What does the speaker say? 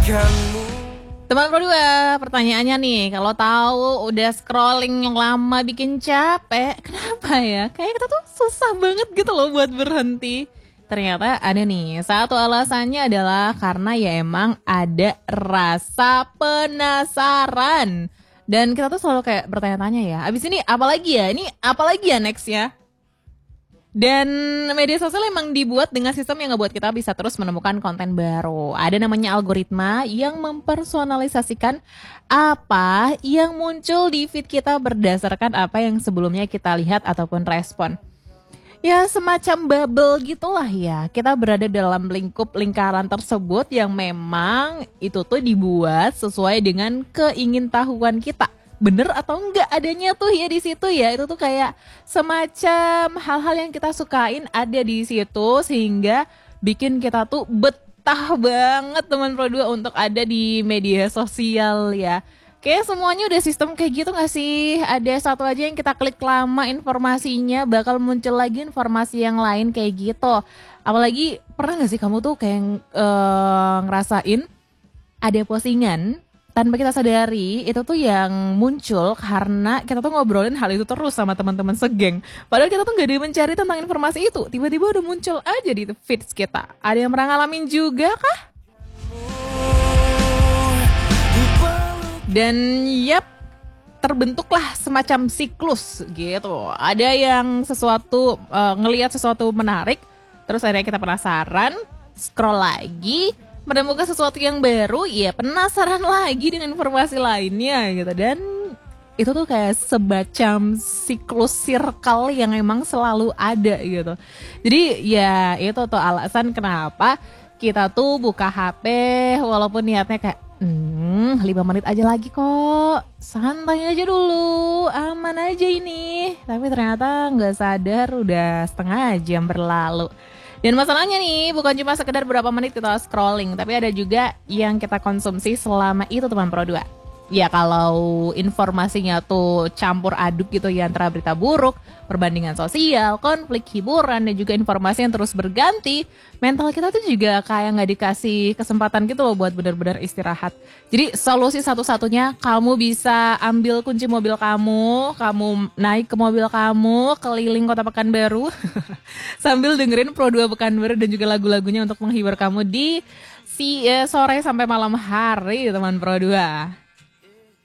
Teman Pro 2, pertanyaannya nih, kalau tahu udah scrolling yang lama bikin capek, kenapa ya? Kayak kita tuh susah banget gitu loh buat berhenti. Ternyata ada nih, satu alasannya adalah karena ya emang ada rasa penasaran. Dan kita tuh selalu kayak bertanya-tanya ya, abis ini apalagi ya? Ini apalagi ya next ya? Dan media sosial emang dibuat dengan sistem yang ngebuat kita bisa terus menemukan konten baru. Ada namanya algoritma yang mempersonalisasikan apa yang muncul di feed kita berdasarkan apa yang sebelumnya kita lihat ataupun respon. Ya semacam bubble gitulah ya. Kita berada dalam lingkup lingkaran tersebut yang memang itu tuh dibuat sesuai dengan keingintahuan kita. Bener atau enggak adanya tuh ya di situ ya, itu tuh kayak semacam hal-hal yang kita sukain ada di situ sehingga bikin kita tuh betah banget teman Pro 2 untuk ada di media sosial ya. Kayak semuanya udah sistem kayak gitu gak sih? Ada satu aja yang kita klik lama informasinya bakal muncul lagi informasi yang lain kayak gitu. Apalagi pernah gak sih kamu tuh kayak ngerasain ada postingan tanpa kita sadari itu tuh yang muncul karena kita tuh ngobrolin hal itu terus sama teman-teman segeng. Padahal kita tuh gak ada mencari tentang informasi itu. Tiba-tiba udah muncul aja di feeds kita. Ada yang pernah ngalamin juga kah? Dan yap, terbentuklah semacam siklus gitu. Ada yang sesuatu ngelihat sesuatu menarik, terus akhirnya kita penasaran, scroll lagi, menemukan sesuatu yang baru, ya penasaran lagi dengan informasi lainnya gitu. Dan itu tuh kayak semacam siklus circle yang emang selalu ada gitu. Jadi ya itu tuh alasan kenapa kita tuh buka HP walaupun niatnya kayak 5 menit aja lagi kok, santai aja dulu, aman aja ini. Tapi ternyata nggak sadar udah setengah jam berlalu. Dan masalahnya nih bukan cuma sekedar berapa menit kita scrolling, tapi ada juga yang kita konsumsi selama itu teman Pro 2. Ya kalau informasinya tuh campur aduk gitu ya antara berita buruk, perbandingan sosial, konflik, hiburan, dan juga informasi yang terus berganti, mental kita tuh juga kayak gak dikasih kesempatan gitu loh buat benar-benar istirahat. Jadi solusi satu-satunya kamu bisa ambil kunci mobil kamu naik ke mobil kamu, keliling kota Pekanbaru, sambil dengerin Pro 2 Pekanbaru dan juga lagu-lagunya untuk menghibur kamu di sore sampai malam hari teman Pro 2.